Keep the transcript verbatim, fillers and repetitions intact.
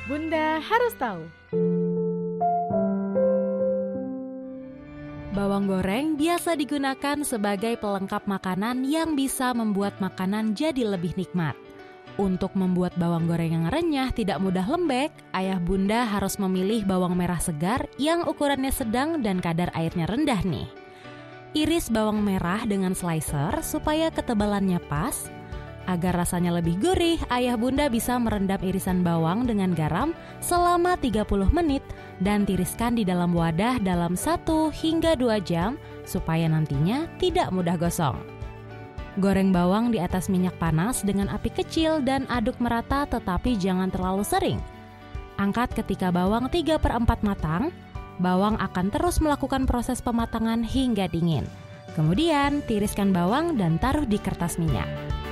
Bunda harus tahu. Bawang goreng biasa digunakan sebagai pelengkap makanan yang bisa membuat makanan jadi lebih nikmat. Untuk membuat bawang goreng yang renyah tidak mudah lembek, ayah bunda harus memilih bawang merah segar yang ukurannya sedang dan kadar airnya rendah nih. Iris bawang merah dengan slicer supaya ketebalannya pas. Agar rasanya lebih gurih, ayah bunda bisa merendam irisan bawang dengan garam selama tiga puluh menit dan tiriskan di dalam wadah dalam satu hingga dua jam supaya nantinya tidak mudah gosong. Goreng bawang di atas minyak panas dengan api kecil dan aduk merata tetapi jangan terlalu sering. Angkat ketika bawang tiga per empat matang, bawang akan terus melakukan proses pematangan hingga dingin. Kemudian tiriskan bawang dan taruh di kertas minyak.